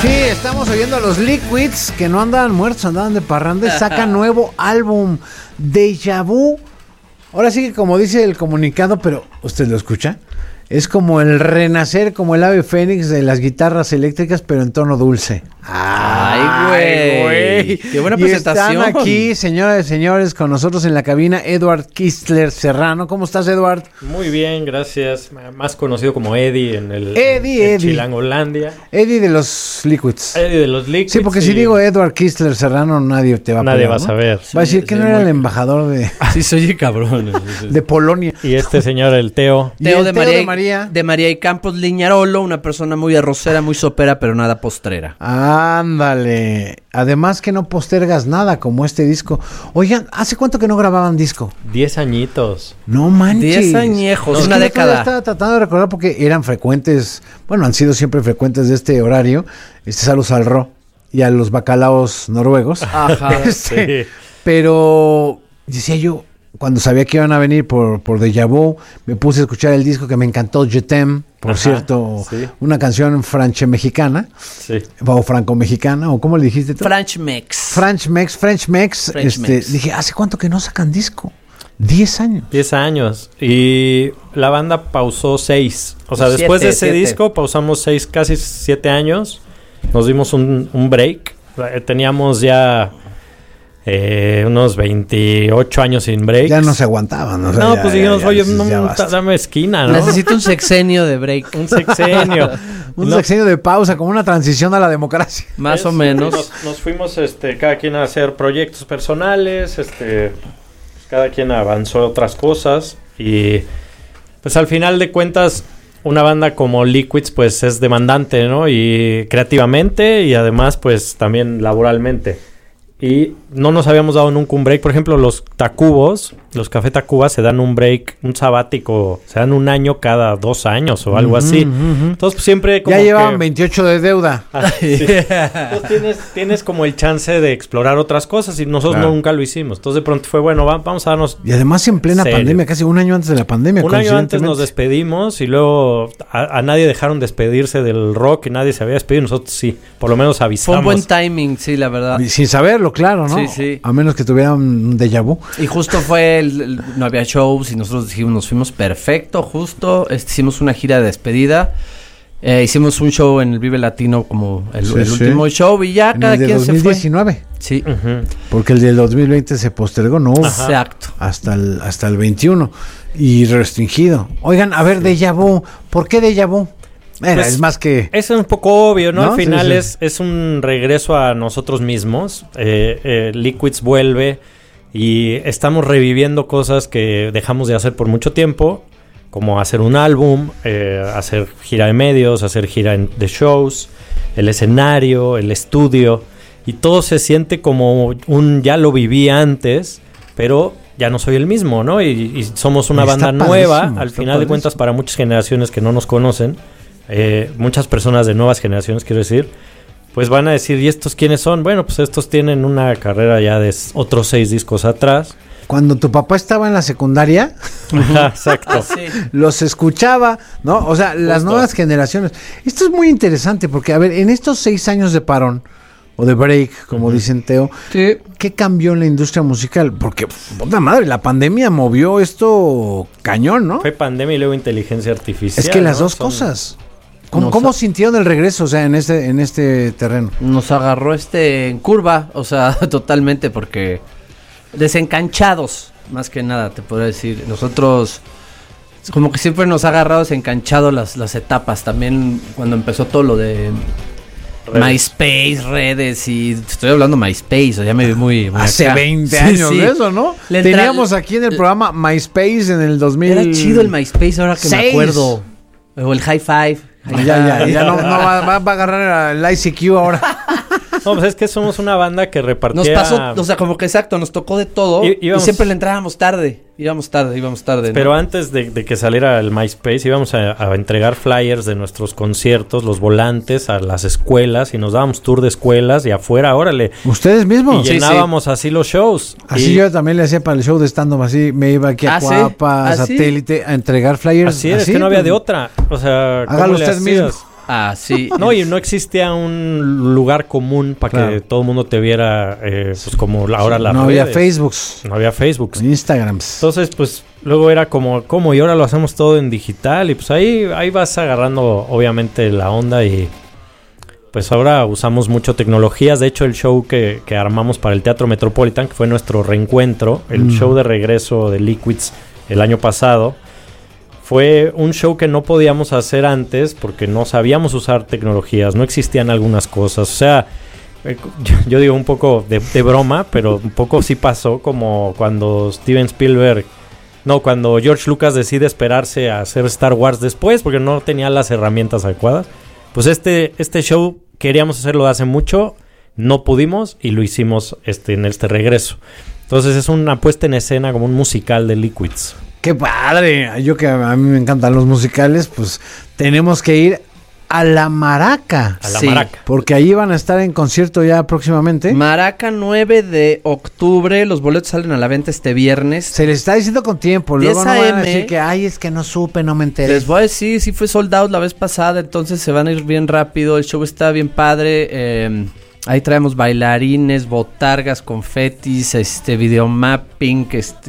Sí, estamos oyendo a los Liquids, que no andaban muertos, andaban de parranda, y sacan nuevo álbum, Deja Vu. Ahora sí que como dice el comunicado, pero ¿usted lo escucha? Es como el renacer, como el ave fénix de las guitarras eléctricas, pero en tono dulce. ¡Ay, güey! ¡Qué buena presentación! Están aquí, señoras y señores, con nosotros en la cabina, Edward Kistler Serrano. ¿Cómo estás, Edward? Muy bien, gracias. Más conocido como Eddie en el Eddie. Chilangolandia. Eddie de los Liquids. Eddie de los Liquids. Sí, porque si digo Edward Kistler Serrano, nadie te va a Nadie apoyar, va a saber. Va a decir que no era el embajador Sí, soy el cabrón. de Polonia. Y este señor, el Teo. Y el Teo de María y Campos Liñarolo, una persona muy arrocera, muy sopera, pero nada postrera. Ándale. Además que no postergas nada como este disco. Oigan, ¿hace cuánto que no grababan disco? 10 añitos. No manches. 10 añejos, No, una década. Estaba tratando de recordar porque eran frecuentes, bueno, han sido siempre frecuentes de este horario. Saludos al Ro y a los bacalaos noruegos. Ajá. Sí. Pero decía yo, cuando sabía que iban a venir por Deja Vu, me puse a escuchar el disco que me encantó, Je t'aime, por cierto, sí. una canción franche-mexicana, Sí. o franco-mexicana, o ¿cómo le dijiste tú? French Mex. French Mex. Mex. Dije, ¿hace cuánto que no sacan disco? 10 años. 10 años. Y la banda pausó 6. O sea, después de ese disco pausamos 6, casi 7 años. Nos dimos un break. Teníamos ya unos 28 años sin break. Ya no se aguantaban. O sea, No, pues dijimos, oye, basta. dame esquina, ¿no? Necesito un sexenio de break. Un sexenio. Un sexenio de pausa, como una transición a la democracia. Más o menos. Nos fuimos cada quien a hacer proyectos personales, cada quien avanzó otras cosas y pues al final de cuentas una banda como Liquids pues es demandante, ¿no? Y creativamente y además pues también laboralmente. Y no nos habíamos dado nunca un break. Por ejemplo, los Tacubos, los Café Tacuba se dan un break, un sabático, se dan un año cada 2 años o algo así. Entonces, pues, siempre como ya llevaban que 28 de deuda. Sí. Entonces tienes como el chance de explorar otras cosas y nosotros nunca lo hicimos. Entonces de pronto fue, bueno, vamos a darnos... Y además en plena pandemia, casi un año antes de la pandemia. Un año antes nos despedimos y luego a nadie dejaron despedirse del rock y nadie se había despedido. Nosotros sí, por lo menos avisamos. Fue un buen timing, sí, la verdad. Sin saberlo, claro, ¿no? Sí, sí. A menos que tuvieran un déjà vu. Y justo fue no había shows y nosotros dijimos, nos fuimos perfecto, justo. Hicimos una gira de despedida. Hicimos un show en el Vive Latino como el último show y ya en cada el de quien 2019. se fue. Sí. Porque el del 2020 se postergó, no hubo. Exacto. Hasta el 21 y restringido. Oigan, a ver, Deja Vu, ¿por qué Deja Vu? Pues, es más que... Es un poco obvio, ¿no? Al final sí. Es un regreso a nosotros mismos. Liquids vuelve y estamos reviviendo cosas que dejamos de hacer por mucho tiempo, como hacer un álbum, hacer gira de medios, hacer gira de shows, el escenario, el estudio, y todo se siente como ya lo viví antes, pero ya no soy el mismo, ¿no? Y somos una banda nueva, al final de cuentas, para muchas generaciones que no nos conocen. Muchas personas de nuevas generaciones, quiero decir, pues van a decir, ¿y estos quiénes son? Bueno, pues estos tienen una carrera ya de otros 6 discos atrás. Cuando tu papá estaba en la secundaria, exacto, Sí. los escuchaba, ¿no? O sea, las nuevas generaciones. Esto es muy interesante porque, a ver, en estos 6 años de parón, o de break, como dicen Teo, Sí. ¿qué cambió en la industria musical? Porque, puta madre, la pandemia movió esto cañón, ¿no? Fue pandemia y luego inteligencia artificial. Es que las ¿no? dos cosas. ¿Cómo sintieron el regreso, o sea, en este terreno? Nos agarró en curva, o sea, totalmente, porque desencanchados, más que nada, te podría decir. Nosotros, como que siempre nos ha agarrado desencanchado las etapas. También cuando empezó todo lo de MySpace, redes, y estoy hablando MySpace, o ya me vi muy Hace acá. 20 Sí, años sí. de eso, ¿no? Teníamos aquí en el programa MySpace en el 2000. Era chido el MySpace, ahora que me acuerdo. O el High Five. Ya no va a agarrar el ICQ ahora. No, pues es que somos una banda que repartía... Nos pasó, o sea, como que exacto, nos tocó de todo y siempre le entrábamos tarde. Íbamos tarde. Pero ¿no? antes de que saliera el MySpace íbamos a entregar flyers de nuestros conciertos, los volantes a las escuelas y nos dábamos tour de escuelas y afuera, órale. ¿Ustedes mismos? Y llenábamos así los shows. Así yo también le hacía para el show de stand-up, así me iba aquí a Coapa, a Satélite, a entregar flyers. Así es que no había de otra. O sea, hágalo usted mismo. Ah, sí. No, y no existía un lugar común para Claro. que todo el mundo te viera, pues como ahora la No había Facebook, No había Facebook. Instagram. Entonces, pues luego era como, ¿cómo? Y ahora lo hacemos todo en digital. Y pues ahí vas agarrando, obviamente, la onda. Y pues ahora usamos mucho tecnologías. De hecho, el show que armamos para el Teatro Metropolitan, que fue nuestro reencuentro, el show de regreso de Liquids el año pasado, fue un show que no podíamos hacer antes porque no sabíamos usar tecnologías, no existían algunas cosas. O sea, yo digo un poco de broma, pero un poco sí pasó como cuando cuando George Lucas decide esperarse a hacer Star Wars después porque no tenía las herramientas adecuadas. Pues este show queríamos hacerlo hace mucho, no pudimos y lo hicimos en este regreso. Entonces es una puesta en escena como un musical de Liquids. ¡Qué padre! Yo que a mí me encantan los musicales, pues tenemos que ir a la Maraca. A la Sí. Maraca. Porque ahí van a estar en concierto ya próximamente. Maraca, 9 de octubre. Los boletos salen a la venta este viernes. Se les está diciendo con tiempo. Luego 10 no van a AM. decir que, ay, es que no supe, no me enteré. Les voy a decir, sí fue sold out la vez pasada, entonces se van a ir bien rápido. El show está bien padre. Ahí traemos bailarines, botargas, confetis, videomapping,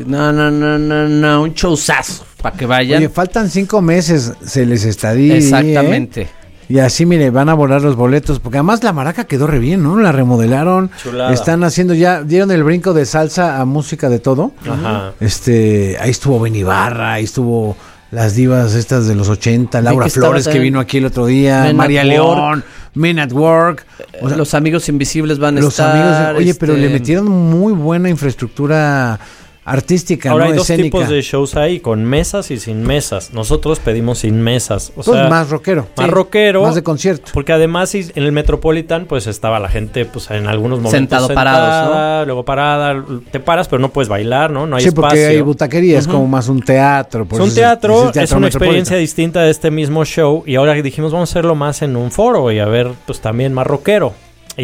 no, un showzazo para que vayan. Oye, faltan 5 meses, se les está diciendo. Exactamente. Y así, mire, van a volar los boletos, porque además la Maraca quedó re bien, ¿no? La remodelaron, Chulada. están haciendo ya, dieron el brinco de salsa a música de todo. Ajá. Ahí estuvo Ben Ibarra, ahí estuvo las divas estas de los 80, Laura que estaba Flores que también vino aquí el otro día, Men María at León, Men at Work. O sea, Los amigos invisibles van a los estar. amigos, oye, pero le metieron muy buena infraestructura artística, Ahora ¿no? hay dos Escénica. tipos de shows ahí, con mesas y sin mesas. Nosotros pedimos sin mesas. O Pues sea, más rockero. más Sí, rockero. más de concierto. Porque además en el Metropolitan pues estaba la gente pues en algunos momentos Sentado, parados, sentada, luego parada, te paras pero no puedes bailar, ¿no? No hay Sí, espacio. porque hay butaquería, es como más un teatro. por Es un eso teatro, el es Teatro una Metropolitan. experiencia distinta de este mismo show y ahora dijimos vamos a hacerlo más en un foro y a ver pues también más rockero.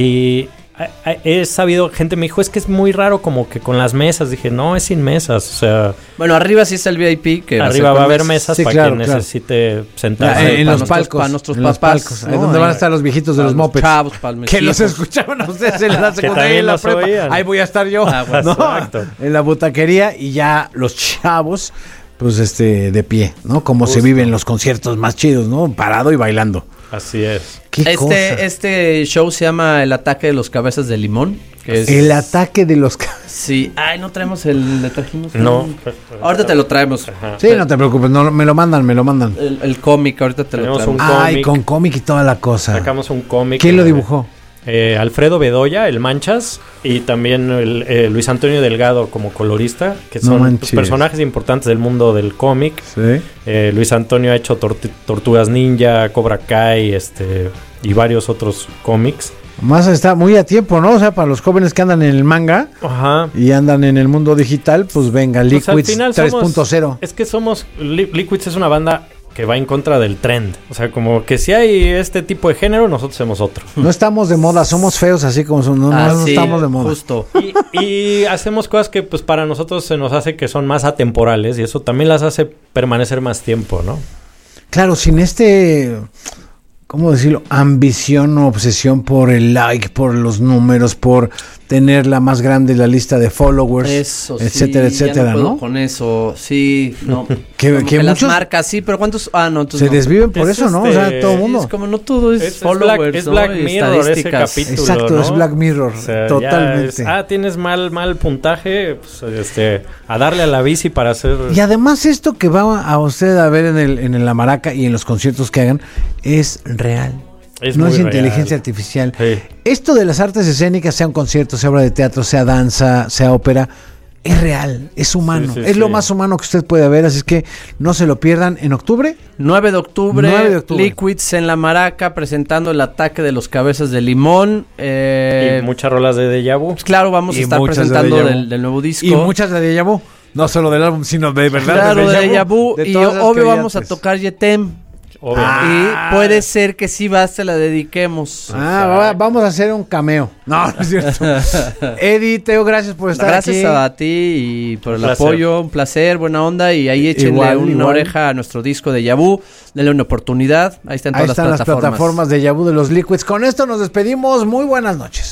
Y he sabido, gente me dijo, es que es muy raro como que con las mesas. Dije, no, es sin mesas, o sea, Bueno, arriba sí está el VIP. Que arriba va a haber mesas Sí, para claro, quien claro. necesite Ah, sentarse. en para los nuestros- palcos. para nuestros en los papás, palcos, ¿no? ahí donde van a Ahí- estar los viejitos de para los los mopeds. chavos, para mis Que los hijos. escuchaban a ustedes en la secundaria también y en la los prepa. oían. Ahí voy a estar yo. Ah, bueno, ¿no? exacto. En la butaquería y ya los chavos, pues de pie, ¿no? Como se Justo. viven los conciertos más chidos, ¿no? Parado y bailando. Así es. ¿Qué cosa? Este show se llama El Ataque de los Cabezas de Limón. Que es, El ataque de los... Sí. Ay, no traemos el... ¿Le trajimos? No. Ahorita te lo traemos. Ajá. Sí, no te preocupes, no, me lo mandan. El cómic, ahorita te lo Tenemos traemos. un Ay, cómic. con cómic y toda la cosa. Sacamos un cómic. ¿Quién lo dibujó? Alfredo Bedoya, el Manchas, y también Luis Antonio Delgado como colorista, que No son manches. personajes importantes del mundo del cómic. Sí. Luis Antonio ha hecho Tortugas Ninja, Cobra Kai, y varios otros cómics. Más está muy a tiempo, ¿no? O sea, para los jóvenes que andan en el manga Ajá. y andan en el mundo digital, pues venga, Pues al Liquids final 3.0. Es que Liquids es una banda que va en contra del trend. O sea, como que si hay este tipo de género, nosotros hacemos otro. No estamos de moda, somos feos así como son. No Sí, estamos de moda. Justo. Y hacemos cosas que pues para nosotros se nos hace que son más atemporales y eso también las hace permanecer más tiempo, ¿no? Claro, sin ¿cómo decirlo? Ambición o obsesión por el like, por los números, por tener la más grande la lista de followers, Eso, etcétera, sí, ya etcétera, puedo ¿no? Con eso, sí, no. Que Como que las muchos marcas, sí, pero ¿cuántos? Ah, no, entonces se no. desviven por Es eso, ¿no? O sea, todo el Sí, mundo. es como no todo es, Es followers, es ¿no? Black Y Mirror ese estadísticas. capítulo, Exacto, ¿no? es Black Mirror, O sea, ya totalmente. tienes mal puntaje, pues, a darle a la bici para hacer... Y además esto que va a usted a ver en la Maraca y en los conciertos que hagan es real. No muy es real. inteligencia artificial. Sí. Esto de las artes escénicas, sea un concierto, sea obra de teatro, sea danza, sea ópera, es real, es humano. Sí, sí, es lo sí. más humano que usted puede ver, así es que no se lo pierdan en octubre. 9 de octubre, 9 de octubre. Liquids en la Maraca presentando El Ataque de los Cabezas de Limón. Y muchas rolas de Deja Vu. Pues claro, vamos a Y estar muchas de presentando Deja Vu. del nuevo disco. Y muchas de Deja Vu. No solo del álbum, sino de verdad. Claro, de Deja Deja Vu. de Y todas las obvio que vamos a antes. tocar Yetem. obviamente. Y puede ser que sí se la dediquemos. Vamos a hacer un cameo. No es cierto. Eddie, Teo, gracias por estar aquí. Gracias a ti y por el apoyo, un placer, buena onda. Y ahí échenle una oreja a nuestro disco de Yabu. Denle una oportunidad. Ahí están todas las plataformas de Yabu de los Liquids. Con esto nos despedimos. Muy buenas noches.